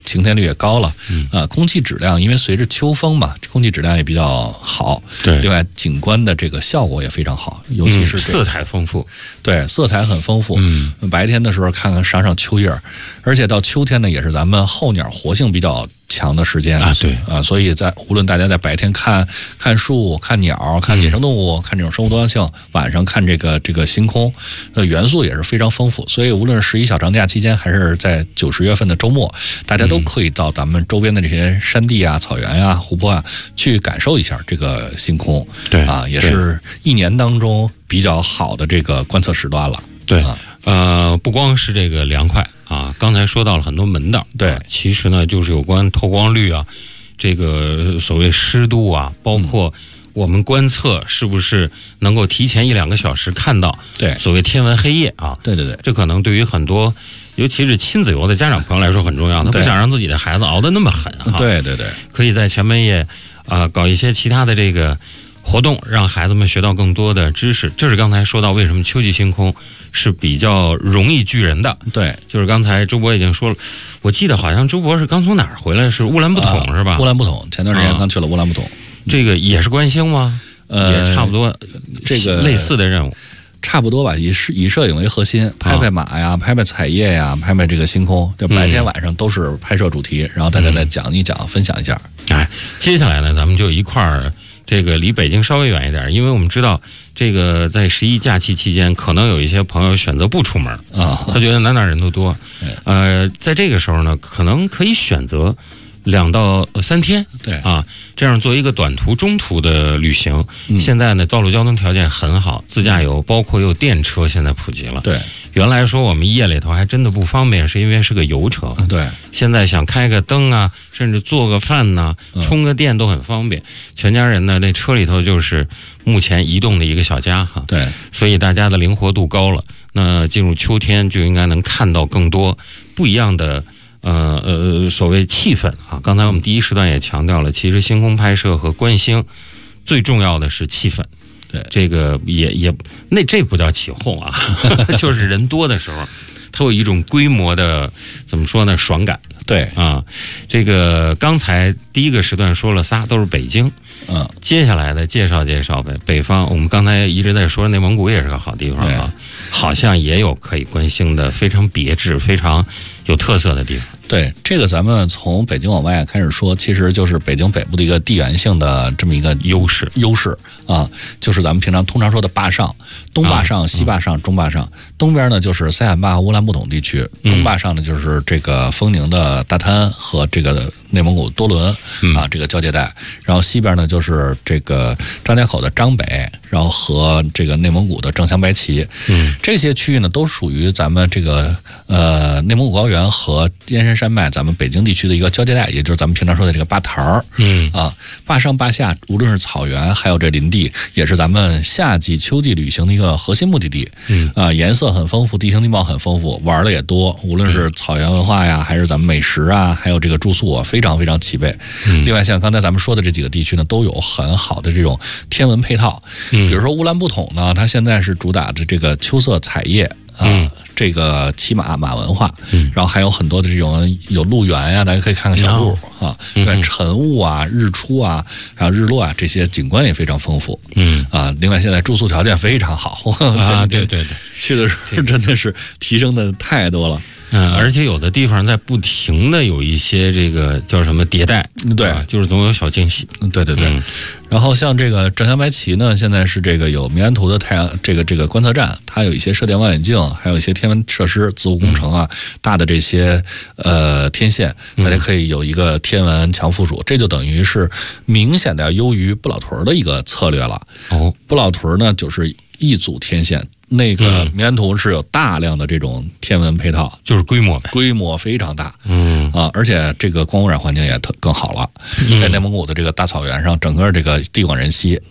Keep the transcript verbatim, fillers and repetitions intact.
晴天率也高了， 嗯啊，空气质量因为随着秋风嘛，空气质量也比较好。 对， 另外景观的这个效果也非常好，尤其是、这个嗯、色彩丰富。 对，色彩很丰富。 嗯， 白天的时候看看赏赏秋叶，而且到秋天呢，也是咱们候鸟活性比较强的时间啊。对啊，所以在无论大家在白天看看树、看鸟、看野生动物、嗯、看这种生物多样性，晚上看这个这个星空，呃，元素也是非常丰富。所以无论是十一小长假期间，还是在九十月份的周末，大家都可以到咱们周边的这些山地啊、草原呀、湖泊啊，去感受一下这个星空。 对啊，也是一年当中比较好的这个观测时段了。 对，呃，不光是这个凉快啊，刚才说到了很多门道。 对， 啊、其实呢，就是有关透光率啊，这个所谓湿度啊，包括我们观测是不是能够提前一两个小时看到。 对， 所谓天文黑夜啊。 对对对， 这可能对于很多，尤其是亲子游的家长朋友来说很重要，他不想让自己的孩子熬得那么狠啊。 对对对， 可以在前半夜啊、呃、搞一些其他的这个活动，让孩子们学到更多的知识。这是刚才说到为什么秋季星空是比较容易聚人的。 对， 就是刚才周博已经说了，我记得好像周博是刚从哪儿回来，是乌兰布统、啊、是吧？ 乌兰布统，前段时间刚去了乌兰布统。啊、 这个也是观星吗？呃，也差不多， 这个类似的任务。 差不多吧，以以摄影为核心，拍拍马呀，拍拍彩叶呀，拍拍这个星空。这白天晚上都是拍摄主题，嗯、然后大家再讲一讲，嗯、分享一下。 哎，接下来呢，咱们就一块儿，这个离北京稍微远一点，因为我们知道，这个在十一假期期间，可能有一些朋友选择不出门啊， 他觉得哪哪人都多。呃，在这个时候呢，可能可以选择两到三天， 对啊，这样做一个短途、中途的旅行。 嗯、 现在呢，道路交通条件很好，自驾游包括有电车，现在普及了。 对， 原来说我们夜里头还真的不方便，是因为是个油车。 对， 现在想开个灯啊，甚至做个饭呢、啊，充个电都很方便。嗯、全家人呢，那车里头就是目前移动的一个小家哈。 对， 所以大家的灵活度高了。那进入秋天就应该能看到更多不一样的。呃呃，所谓气氛啊，刚才我们第一时段也强调了，其实星空拍摄和观星最重要的是气氛。 对， 这个也也那这不叫起哄啊，就是人多的时候，它有一种规模的怎么说呢，爽感。 对啊，这个刚才第一个时段说了仨，都是北京。 嗯， 接下来的介绍介绍呗。北方，我们刚才一直在说内蒙古也是个好地方啊，好像也有可以观星的非常别致、非常有特色的地方。 对，这个咱们从北京往外开始说，其实就是北京北部的一个地缘性的这么一个优势优势啊，就是咱们平常通常说的坝上，东坝上、西坝上、中坝上。东边呢就是塞罕坝、乌兰布统地区，中坝上呢就是这个丰宁的大滩和这个内蒙古多伦啊这个交界带，然后西边呢就是这个张家口的张北，然后和这个内蒙古的正乡白旗。 嗯， 这些区域呢都属于咱们这个呃内蒙古高原和燕山山脉咱们北京地区的一个交界带，也就是咱们平常说的这个坝台儿。 嗯啊，坝上坝下，无论是草原还有这林地，也是咱们夏季、秋季旅行的一个核心目的地。 嗯啊，颜色很丰富，地形地貌很丰富，玩的也多。无论是草原文化呀，还是咱们美食啊，还有这个住宿啊，非常非常齐备。 嗯、 另外，像刚才咱们说的这几个地区呢，都有很好的这种天文配套。 嗯， 比如说乌兰布统呢，它现在是主打的这个秋色彩叶。啊、 嗯， 这个骑马马文化， 嗯， 然后还有很多的这种有路缘呀，大家可以看看小路、哦、啊，对、嗯，晨雾啊、日出啊，还有日落啊，这些景观也非常丰富， 嗯啊，另外现在住宿条件非常好啊，对对对， 去的时候真的是提升的太多了。 嗯，而且有的地方在不停的有一些这个叫什么迭代， 对、 啊，就是总有小惊喜。 对对对。嗯、然后像这个正乡白旗呢，现在是这个有明安图的太阳这个这个观测站，它有一些射电望远镜，还有一些天文设施、自务工程啊，嗯、大的这些呃天线，大家可以有一个天文强附属，嗯、这就等于是明显的优于不老屯的一个策略了。 哦， 不老屯呢就是一组天线。那个明安图是有大量的这种天文配套， 就是规模呗， 规模非常大， 嗯啊，而且这个光污染环境也特更好了，在内蒙古的这个大草原上，整个这个地广人稀。